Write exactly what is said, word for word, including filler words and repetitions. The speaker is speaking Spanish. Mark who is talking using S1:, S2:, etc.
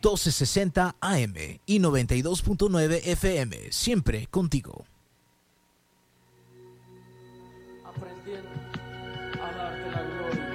S1: doce sesenta A M y noventa y dos punto nueve F M, siempre contigo.
S2: Aprendiendo a darte la gloria.